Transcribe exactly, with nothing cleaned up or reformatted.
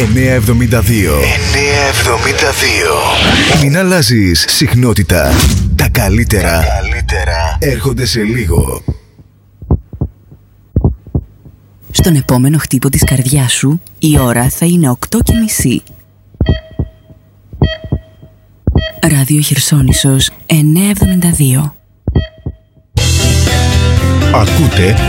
εννιακόσια εβδομήντα δύο. εννιακόσια εβδομήντα δύο. Μην αλλάζεις συχνότητα. Τα καλύτερα, Τα καλύτερα έρχονται σε λίγο. Στον επόμενο χτύπο της καρδιάς σου η ώρα θα είναι οκτώ και μισή. Ράδιο Χερσόνησος εννιακόσια εβδομήντα δύο. Ακούτε